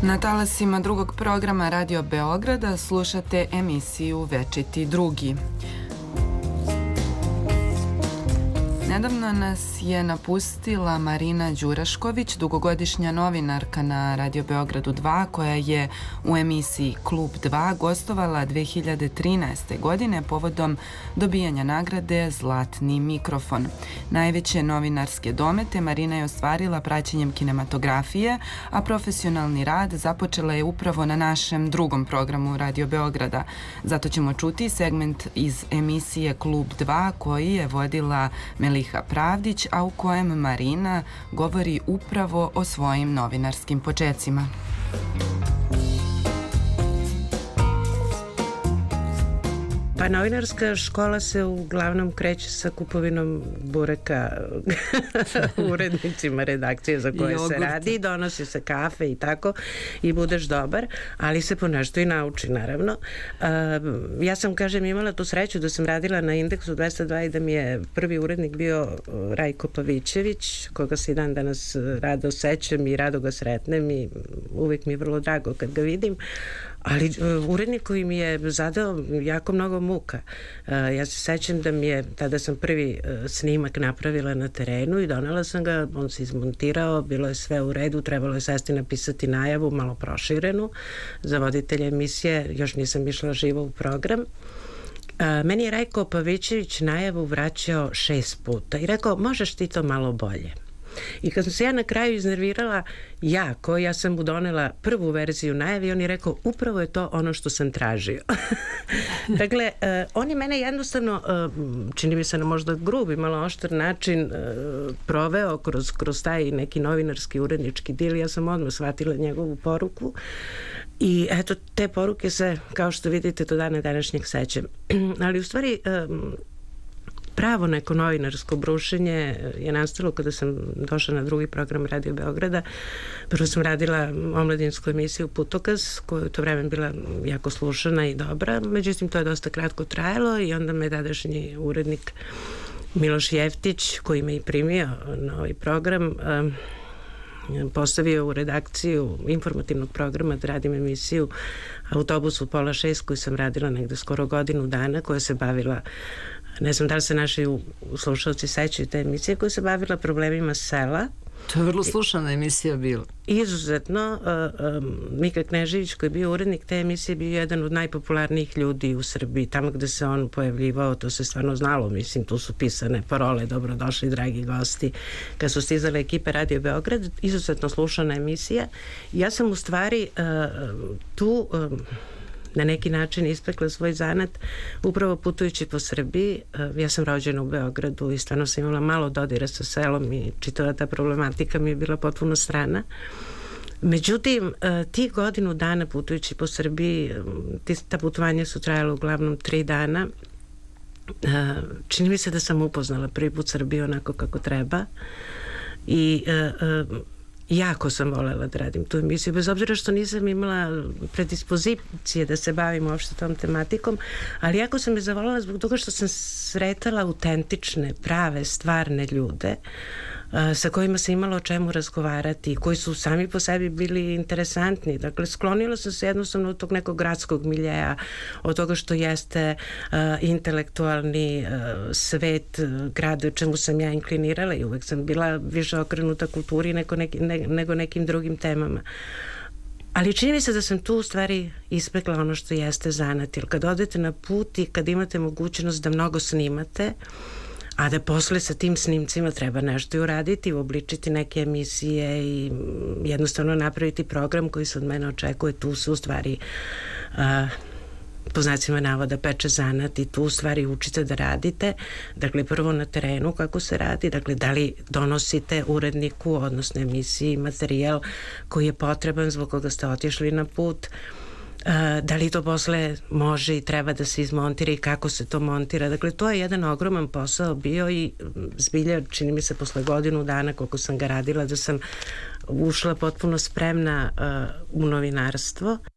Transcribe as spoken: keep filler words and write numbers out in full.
Na talasima drugog programa Radio Beograda slušate emisiju Večiti drugi. Nedavno nas je napustila Marina Đurašković, dugogodišnja novinarka na Radio Beogradu dva, koja je u emisiji Klub dva gostovala dve hiljade trinaeste. godine povodom dobijanja nagrade Zlatni mikrofon. Najveće novinarske domete Marina je ostvarila praćenjem kinematografije, a profesionalni rad započela je upravo na našem drugom programu Radio Beograda. Zato ćemo čuti segment iz emisije Klub dva koji je vodila Meliha Pravdić, a u kojem Marina govori upravo o svojim novinarskim počecima. Pa novinarska škola se uglavnom kreće sa kupovinom bureka urednicima redakcije za koje se radi, donosi se kafe i tako i budeš dobar, ali se po nešto i nauči, naravno. Uh, ja sam, kažem, imala tu sreću da sam radila na Indeksu dvesta dva i da mi je prvi urednik bio Rajko Pavićević, koga se i dan danas rado sećam i rado ga sretnem i uvijek mi je vrlo drago kad ga vidim. Ali uh, urednik koji mi je zadao jako mnogo muka. Uh, ja se sećam da mi je, tada sam prvi uh, snimak napravila na terenu i donela sam ga, on se izmontirao, bilo je sve u redu, trebalo je sesti napisati najavu, malo proširenu, za voditelja emisije, još nisam išla živo u program. Uh, meni je Rajko Pavićević najavu vraćao šest puta i rekao, možeš ti to malo bolje. I kad sam se ja na kraju iznervirala jako, ja sam mu donela prvu verziju najave i on je rekao, upravo je to ono što sam tražio. Dakle, uh, on je mene jednostavno, uh, čini mi se na možda grubi, malo oštar način uh, proveo kroz, kroz taj neki novinarski urednički dil. Ja sam odmah shvatila njegovu poruku i eto, te poruke se, kao što vidite, do dana današnjeg sećam. Ali u stvari... Um, pravo neko novinarsko brušenje je nastalo kada sam došla na drugi program Radio Beograda. Prvo sam radila omladinsku emisiju Putokaz, koja je u to vreme bila jako slušana i dobra, međutim to je dosta kratko trajalo i onda me tadašnji urednik Miloš Jeftić, koji me i primio na ovaj program, postavio u redakciju informativnog programa da radim emisiju Autobus u pola šest, koju sam radila negde skoro godinu dana, koja se bavila, ne znam da li se naši slušalci sećaju te emisije, koja se bavila problemima sela. To je vrlo slušana emisija bila. Izuzetno. Uh, um, Mika Knežević, koji je bio urednik te emisije, bio jedan od najpopularnijih ljudi u Srbiji. Tamo gde se on pojavljivao, to se stvarno znalo. Mislim, tu su pisane parole, dobrodošli dragi gosti. Kad su stizale ekipe Radio Beograd, izuzetno slušana emisija. Ja sam u stvari uh, tu... Um, na neki način ispekla svoj zanat upravo putujući po Srbiji. Ja sam rođena u Beogradu i stvarno sam imala malo dodira sa selom i čitava ta problematika mi je bila potpuno strana. Međutim, tih godinu dana putujući po Srbiji, ta putovanja su trajala uglavnom tri dana. Čini mi se da sam upoznala prvi put Srbiju onako kako treba i jako sam volela da radim tu emisiju, bez obzira što nisam imala predispozicije da se bavim uopšte tom tematikom, ali jako sam je zavolela zbog toga što sam sretala autentične, prave, stvarne ljude sa kojima se imalo o čemu razgovarati, koji su sami po sebi bili interesantni. Dakle, sklonila sam se jednostavno od tog nekog gradskog miljeja, od toga što jeste uh, intelektualni uh, svet uh, grada, čemu sam ja inklinirala i uvek sam bila više okrenuta kulturi nego, neki, ne, nego nekim drugim temama. Ali čini mi se da sam tu u stvari ispekla ono što jeste zanat, jer kad odete na put i kad imate mogućnost da mnogo snimate, a da posle sa tim snimcima treba nešto i uraditi, uobličiti neke emisije i jednostavno napraviti program koji se od mene očekuje, tu se u stvari uh, po znacima navoda peče zanat i tu u stvari učite da radite. Dakle, prvo na terenu kako se radi, dakle, da li donosite uredniku, odnosno emisiji, materijal koji je potreban zbog koga ste otišli na put, Uh, da li to posle može i treba da se izmontira i kako se to montira. Dakle, to je jedan ogroman posao bio i zbilja, čini mi se posle godinu dana koliko sam ga radila, da sam ušla potpuno spremna uh, u novinarstvo.